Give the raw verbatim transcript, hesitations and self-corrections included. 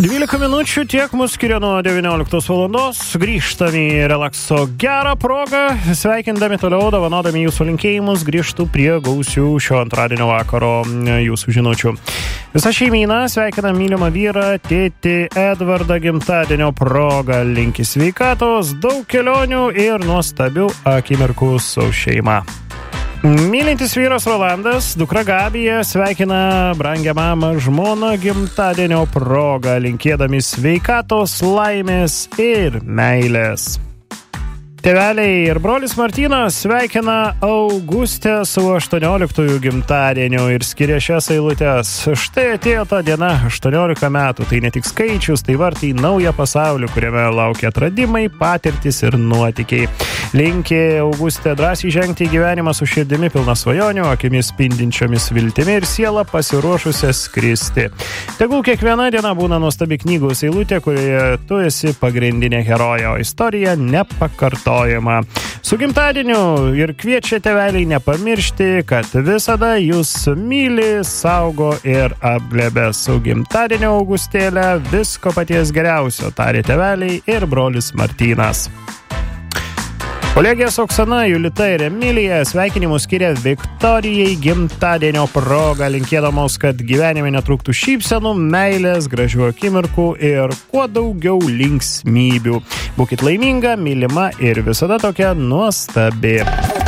dvylika minučių tiek mus skiria nuo devynioliktos valandos. Grįžtam į relakso gerą progą. Sveikindami toliau, dovanodami jūsų linkėjimus, grįžtų prie gausių šio antradienio vakaro jūsų žinučių. Visa šeimyna sveikina mylimą vyrą, tėtį Edvardą gimtadienio progą. Linki sveikatos, daug kelionių ir nuostabių akimirkų su šeima. Mylintis vyras Rolandas, dukra Gabija sveikina brangią mamą žmoną gimtadienio progą, linkėdami sveikatos, laimės ir meilės. Tėveliai ir brolis Martynas sveikina Augustę su aštuonioliktųjų gimtadieniu ir skiria šias eilutes. Štai atėjo ta diena, aštuoniolika metų, tai ne tik skaičius, tai vartai naują pasaulį, kuriame laukia atradimai, patirtis ir nuotykiai. Linki Augustė drąsiai žengti į gyvenimą su širdimi pilna svajonių, akimis spindinčiomis viltimi ir siela pasiruošusia skristi. Tegul kiekviena diena būna nuostabi knygos eilutė, kurioje tu esi pagrindinė herojė, o istorija nepakartojama. Su gimtadieniu ir kviečia tėveliai nepamiršti, kad visada jūs myli, saugo ir apglėbia. Su gimtadieniu Augustėlę visko paties geriausio, tarė tėveliai ir brolis Martynas. Kolegės Oksana, Julita ir Emilija sveikinimus skiria Viktorijai gimtadienio progą, linkėdamos, kad gyvenime netrūktų šypsenų, meilės, gražių akimirkų ir kuo daugiau linksmybių. Būkit laiminga, mylima ir visada tokia nuostabi.